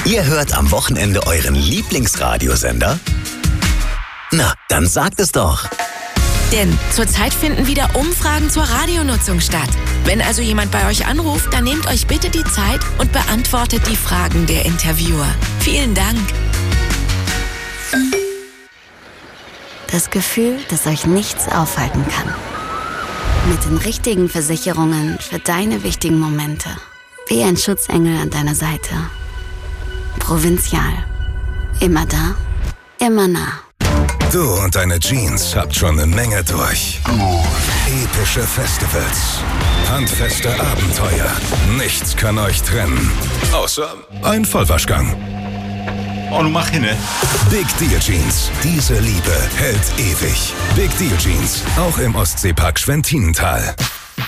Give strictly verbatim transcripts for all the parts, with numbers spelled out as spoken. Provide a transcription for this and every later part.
Ihr hört am Wochenende euren Lieblingsradiosender? Na, dann sagt es doch. Denn zurzeit finden wieder Umfragen zur Radionutzung statt. Wenn also jemand bei euch anruft, dann nehmt euch bitte die Zeit und beantwortet die Fragen der Interviewer. Vielen Dank. Das Gefühl, dass euch nichts aufhalten kann. Mit den richtigen Versicherungen für deine wichtigen Momente. Wie ein Schutzengel an deiner Seite. Provinzial. Immer da, immer nah. Du und deine Jeans habt schon eine Menge durch. Epische Festivals, handfeste Abenteuer. Nichts kann euch trennen. Außer ein Vollwaschgang. Oh, du mach hin, ne? Big Deal Jeans. Diese Liebe hält ewig. Big Deal Jeans. Auch im Ostseepark Schwentinental.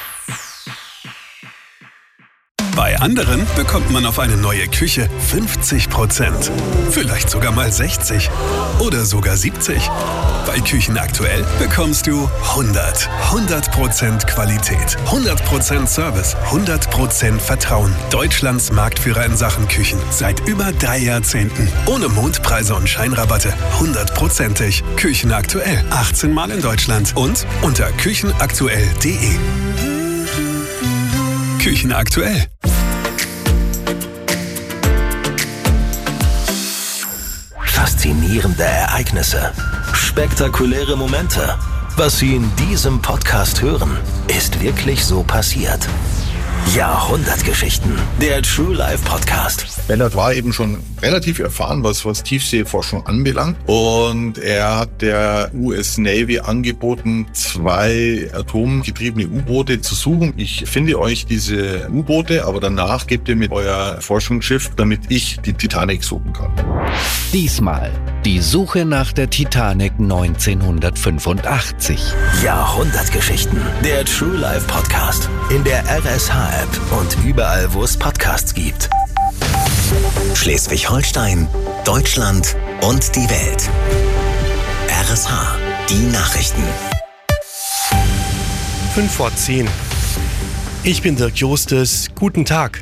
Bei anderen bekommt man auf eine neue Küche fünfzig Prozent. Vielleicht sogar mal sechzig. Oder sogar siebzig. Bei Küchen aktuell bekommst du hundert. hundert Prozent Qualität. hundert Prozent Service. hundert Prozent Vertrauen. Deutschlands Marktführer in Sachen Küchen. Seit über drei Jahrzehnten. Ohne Mondpreise und Scheinrabatte. hundertprozentig. Küchen aktuell. achtzehn Mal in Deutschland. Und unter küchenaktuell punkt de. Küchen aktuell. Faszinierende Ereignisse, spektakuläre Momente. Was Sie in diesem Podcast hören, ist wirklich so passiert. Jahrhundertgeschichten, der True Life Podcast. Bellard war eben schon relativ erfahren, was, was Tiefseeforschung anbelangt. Und er hat der U S Navy angeboten, zwei atomgetriebene U-Boote zu suchen. Ich finde euch diese U-Boote, aber danach gebt ihr mir euer Forschungsschiff, damit ich die Titanic suchen kann. Diesmal die Suche nach der Titanic neunzehnhundertfünfundachtzig. Jahrhundertgeschichten, der True Life Podcast. In der R S H-App und überall, wo es Podcasts gibt. Schleswig-Holstein, Deutschland und die Welt. R S H, die Nachrichten. Fünf vor zehn. Ich bin Dirk Justes. Guten Tag.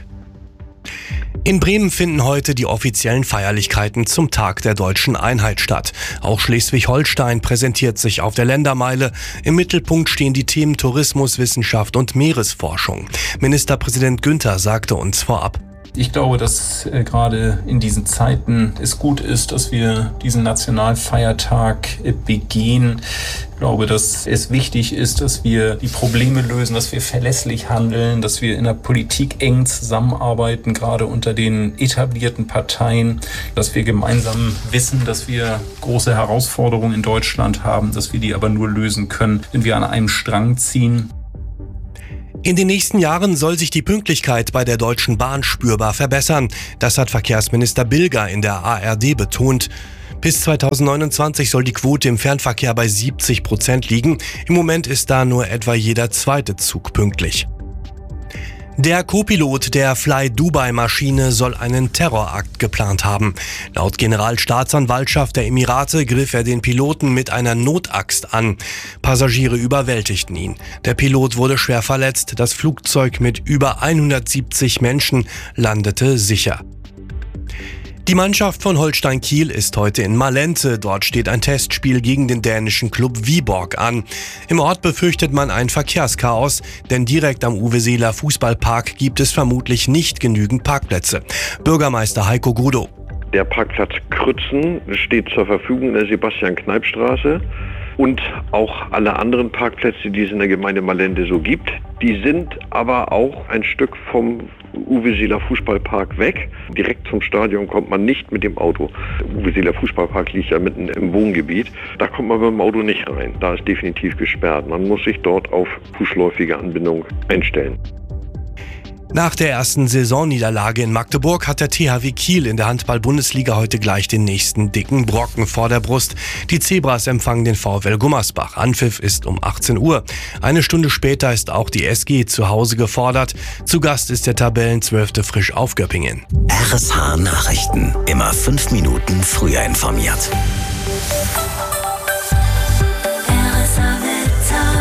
In Bremen finden heute die offiziellen Feierlichkeiten zum Tag der deutschen Einheit statt. Auch Schleswig-Holstein präsentiert sich auf der Ländermeile. Im Mittelpunkt stehen die Themen Tourismus, Wissenschaft und Meeresforschung. Ministerpräsident Günther sagte uns vorab: Ich glaube, dass äh, gerade in diesen Zeiten es gut ist, dass wir diesen Nationalfeiertag äh, begehen. Ich glaube, dass es wichtig ist, dass wir die Probleme lösen, dass wir verlässlich handeln, dass wir in der Politik eng zusammenarbeiten, gerade unter den etablierten Parteien, dass wir gemeinsam wissen, dass wir große Herausforderungen in Deutschland haben, dass wir die aber nur lösen können, wenn wir an einem Strang ziehen. In den nächsten Jahren soll sich die Pünktlichkeit bei der Deutschen Bahn spürbar verbessern. Das hat Verkehrsminister Bilger in der A R D betont. Bis zweitausendneunundzwanzig soll die Quote im Fernverkehr bei siebzig Prozent liegen. Im Moment ist da nur etwa jeder zweite Zug pünktlich. Der Co-Pilot der Fly-Dubai-Maschine soll einen Terrorakt geplant haben. Laut Generalstaatsanwaltschaft der Emirate griff er den Piloten mit einer Notaxt an. Passagiere überwältigten ihn. Der Pilot wurde schwer verletzt. Das Flugzeug mit über hundertsiebzig Menschen landete sicher. Die Mannschaft von Holstein Kiel ist heute in Malente. Dort steht ein Testspiel gegen den dänischen Club Viborg an. Im Ort befürchtet man ein Verkehrschaos, denn direkt am Uwe-Seeler Fußballpark gibt es vermutlich nicht genügend Parkplätze. Bürgermeister Heiko Grudow. Der Parkplatz Krützen steht zur Verfügung in der Sebastian-Kneipp-Straße. Und auch alle anderen Parkplätze, die es in der Gemeinde Malente so gibt. Die sind aber auch ein Stück vom Uwe-Seeler Fußballpark weg. Direkt zum Stadion kommt man nicht mit dem Auto. Der Uwe-Seeler Fußballpark liegt ja mitten im Wohngebiet. Da kommt man mit dem Auto nicht rein. Da ist definitiv gesperrt. Man muss sich dort auf fußläufige Anbindung einstellen. Nach der ersten Saisonniederlage in Magdeburg hat der T H W Kiel in der Handball-Bundesliga heute gleich den nächsten dicken Brocken vor der Brust. Die Zebras empfangen den VfL Gummersbach. Anpfiff ist um achtzehn Uhr. Eine Stunde später ist auch die S G zu Hause gefordert. Zu Gast ist der Tabellenzwölfte Frisch auf Göppingen. R S H Nachrichten. Immer fünf Minuten früher informiert.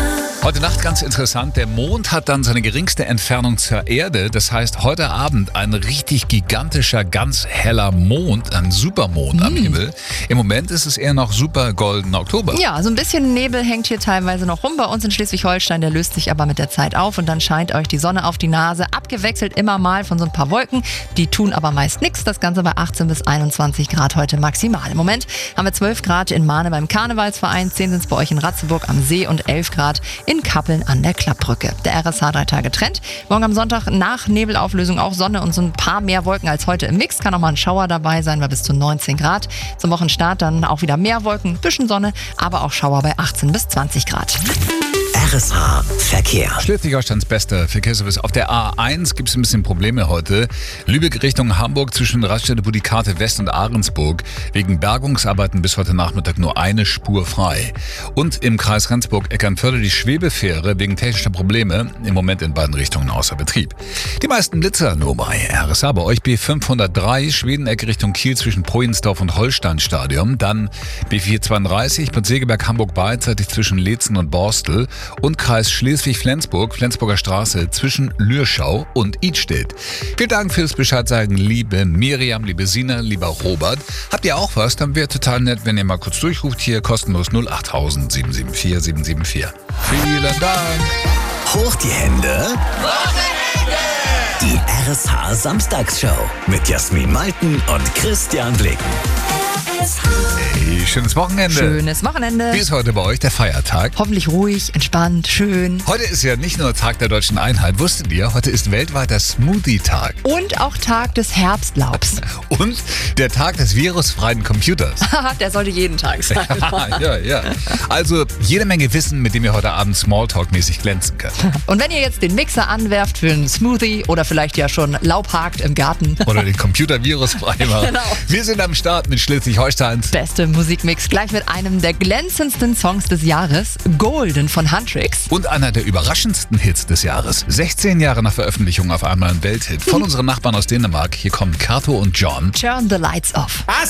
Heute Nacht ganz interessant, der Mond hat dann seine geringste Entfernung zur Erde. Das heißt, heute Abend ein richtig gigantischer, ganz heller Mond, ein Supermond am Himmel. Im Moment ist es eher noch super goldener Oktober. Ja, so ein bisschen Nebel hängt hier teilweise noch rum bei uns in Schleswig-Holstein. Der löst sich aber mit der Zeit auf und dann scheint euch die Sonne auf die Nase. Abgewechselt immer mal von so ein paar Wolken. Die tun aber meist nichts. Das Ganze bei achtzehn bis einundzwanzig Grad heute maximal. Im Moment haben wir zwölf Grad in Mahne beim Karnevalsverein, zehn sind es bei euch in Ratzeburg am See und elf Grad in Kappeln an der Klappbrücke. Der R S H drei Tage Trend. Morgen am Sonntag nach Nebelauflösung auch Sonne und so ein paar mehr Wolken als heute im Mix. Kann auch mal ein Schauer dabei sein bei bis zu neunzehn Grad. Zum Wochenstart dann auch wieder mehr Wolken, bisschen Sonne, aber auch Schauer bei achtzehn bis zwanzig Grad. R S H Verkehr. Schleswig-Holsteins bester Verkehrsservice. Auf der A eins gibt es ein bisschen Probleme heute. Lübeck Richtung Hamburg zwischen Raststätte Budikate West und Ahrensburg. Wegen Bergungsarbeiten bis heute Nachmittag nur eine Spur frei. Und im Kreis Rendsburg-Eckernförde die Schwebefähre wegen technischer Probleme im Moment in beiden Richtungen außer Betrieb. Die meisten Blitzer nur bei R S H. Bei euch B fünfhundertdrei Schwedenecke Richtung Kiel zwischen Projensdorf und Holsteinstadion. Dann B vierhundertzweiunddreißig Bad Segeberg Hamburg beidseitig zwischen Leetzen und Borstel. Und Kreis Schleswig-Flensburg, Flensburger Straße zwischen Lürschau und Idstedt. Vielen Dank fürs Bescheid sagen, liebe Miriam, liebe Sina, lieber Robert. Habt ihr auch was? Dann wäre total nett, wenn ihr mal kurz durchruft. Hier kostenlos null acht null sieben sieben vier sieben sieben vier. Vielen Dank. Hoch die Hände. Die R S H Samstagsshow mit Jasmin Malten und Christian Blicken. Hey, schönes Wochenende. Schönes Wochenende. Wie ist heute bei euch der Feiertag? Hoffentlich ruhig, entspannt, schön. Heute ist ja nicht nur Tag der deutschen Einheit. Wusstet ihr, heute ist weltweiter Smoothie-Tag. Und auch Tag des Herbstlaubs. Und der Tag des virusfreien Computers. Der sollte jeden Tag sein. ja, ja. Also jede Menge Wissen, mit dem ihr heute Abend Smalltalk-mäßig glänzen könnt. Und wenn ihr jetzt den Mixer anwerft für einen Smoothie oder vielleicht ja schon Laub hakt im Garten. Oder den Computer virusfrei macht. Genau. Wir sind am Start mit Schleswig-Holsteins beste Musikmix, gleich mit einem der glänzendsten Songs des Jahres, Golden von Huntrix. Und einer der überraschendsten Hits des Jahres. sechzehn Jahre nach Veröffentlichung auf einmal ein Welthit von unseren Nachbarn aus Dänemark. Hier kommen Kato und John. Turn the Lights Off.